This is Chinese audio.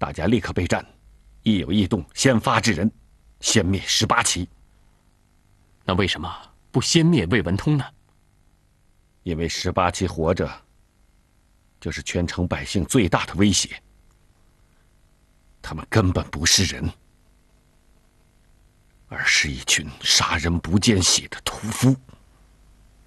大家立刻备战，一有异动，先发制人，先灭18旗。 那为什么不先灭魏文通呢？ 因为18旗活着，就是全城百姓最大的威胁。他们根本不是人，而是一群杀人不见血的屠夫。